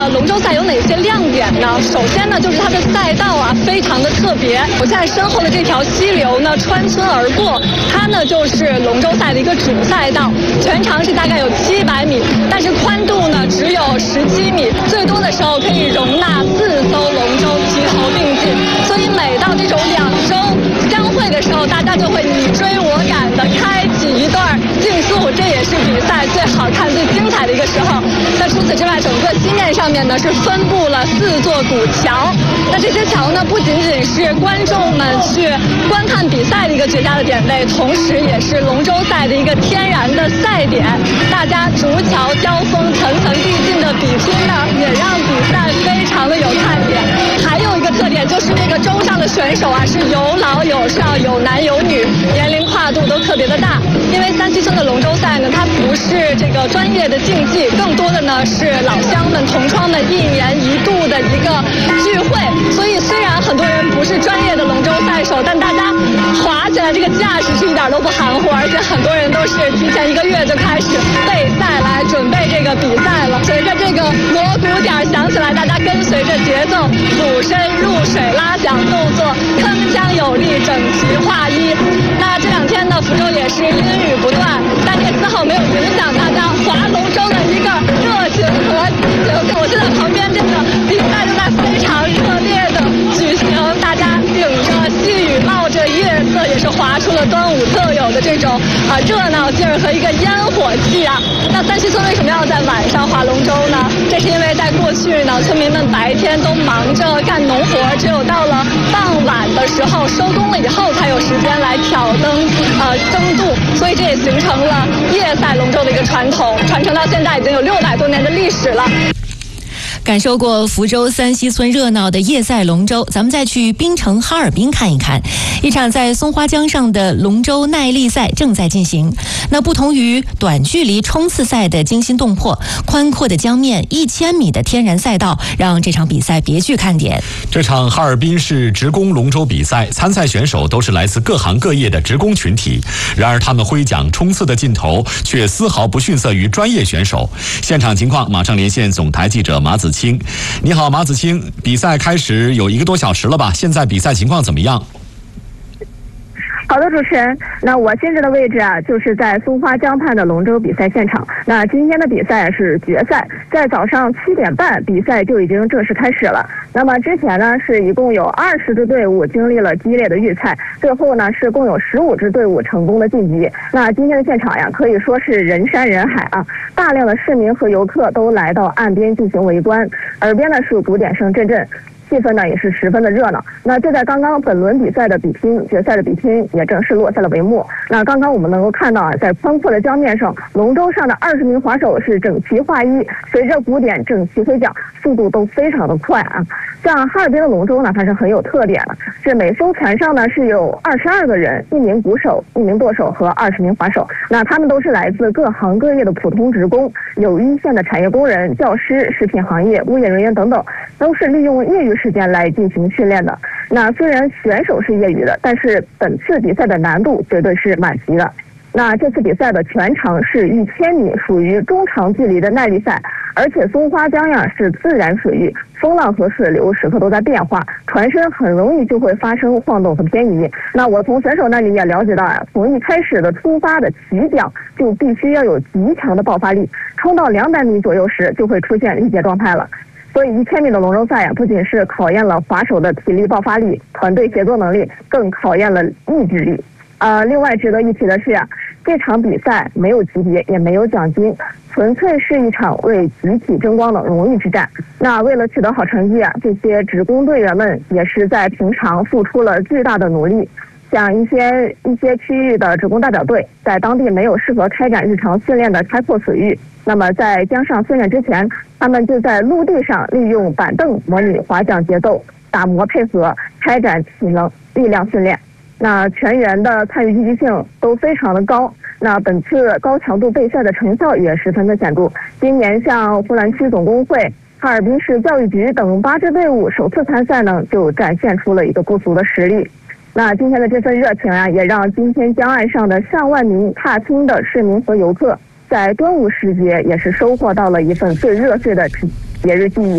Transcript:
龙舟赛有哪些亮点呢？首先呢，就是它的赛道啊，非常的特别。我现在身后的这条溪流呢，穿村而过，它呢就是龙舟赛的一个主赛道，全长是大概有700米，但是宽度呢只有17米，最多的时候可以容纳4艘龙舟齐头并进。所以每到这种2舟相会的时候，大家就会你追我赶的开启一段竞速，这也是比赛最好看、最精彩的一个时候。那除此之外，整个溪面上面呢是分布了4座古桥。那这些桥呢，不仅仅是观众们去观看比赛的一个绝佳的点位，同时也是龙舟赛的一个天然的赛点。大家逐桥交锋、层层递进的比拼呢，也让比赛非常的有看点。还有一个特点就是那个舟上的选手啊，是有老有少、有男有女，年龄跨度都特别的大。因为三溪村的龙舟赛呢，它不是这个专业的竞技，更多的呢是老乡们、同窗们1年1度的一个聚会。所以虽然很多人不是专业的龙舟赛手，但大家划起来这个架势是一点都不含糊，而且很多人都是提前1个月就开始备赛来准备这个比赛了。随着这个锣鼓点响起来，大家跟随着节奏俯身入水拉桨动作，铿锵有力，整齐划一。那这2天呢，福州也是阴雨不断，但也丝毫没有影响大家划龙舟的一个热情和激情。我现在旁边这个比赛正在非常热烈的举行，大家顶着细雨，冒着夜色，也是划出了端午特有的这种热闹劲儿和一个烟火气啊。那三溪村为什么要在晚上划龙舟呢？这是因为在过去呢，村民们白天都忙着干农活，只有到了傍晚的时候收工了以后，才有时间来挑灯争渡，所以这也形成了夜赛龙舟的一个传统，传承到现在已经有600多年的历史了。 感受过福州三溪村热闹的夜赛龙舟，咱们再去槟城哈尔滨看一看。一场在松花江上的龙舟耐力赛正在进行。那不同于短距离冲刺赛的惊心动魄，宽阔的江面、1000米的天然赛道，让这场比赛别具看点。 这场哈尔滨市职工龙舟比赛，参赛选手都是来自各行各业的职工群体。然而，他们挥桨冲刺的劲头却丝毫不逊色于专业选手。现场情况马上连线总台记者马子清。你好，马子清，比赛开始有1个多小时了吧？现在比赛情况怎么样？ 好的，主持人，那我现在的位置啊，就是在松花江畔的龙舟比赛现场。那今天的比赛是决赛，在早上7点半，比赛就已经正式开始了。那么之前呢，是一共有20支队伍经历了激烈的预赛，最后呢是共有15支队伍成功的晋级。那今天的现场呀，可以说是人山人海啊，大量的市民和游客都来到岸边进行围观，耳边呢是鼓点声阵阵。气氛呢也是十分的热闹。那就在刚刚本轮比赛的比拼，决赛的比拼也正式落下了帷幕。那刚刚我们能够看到啊，在宽阔的江面上，龙舟上的20名划手是整齐划一，随着鼓点整齐挥桨，速度都非常的快啊。像哈尔滨的龙舟呢，它是很有特点的，是每艘船上呢是有22个人，1名鼓手、1名舵手和20名划手。那他们都是来自各行各业的普通职工，有一线的产业工人、教师、食品行业、物业人员等等，都是利用业余时间来进行训练的。那虽然选手是业余的，但是本次比赛的难度绝对是满级的。那这次比赛的全长是1000米，属于中长距离的耐力赛，而且松花江呀是自然水域，风浪和水流时刻都在变化，船身很容易就会发生晃动和偏移。那我从选手那里也了解到啊，从一开始的出发的起桨就必须要有极强的爆发力，冲到200米左右时就会出现力竭状态了。所以1000米的龙舟赛呀，不仅是考验了划手的体力爆发力、团队协作能力，更考验了意志力。另外值得一提的是啊，这场比赛没有级别，也没有奖金，纯粹是一场为集体争光的荣誉之战。那为了取得好成绩啊，这些职工队员们也是在平常付出了巨大的努力。像一些区域的职工代表队，在当地没有适合开展日常训练的开阔水域，那么在江上训练之前，他们就在陆地上利用板凳模拟划桨节奏，打磨配合，开展体能力量训练。那全员的参与积极性都非常的高。那本次高强度备赛的成效也十分的显著。今年像呼兰区总工会、哈尔滨市教育局等8支队伍首次参赛呢，就展现出了一个不俗的实力。那今天的这份热情啊，也让今天江岸上的上万名踏青的市民和游客，在端午时节也是收获到了一份最热血的节日记忆。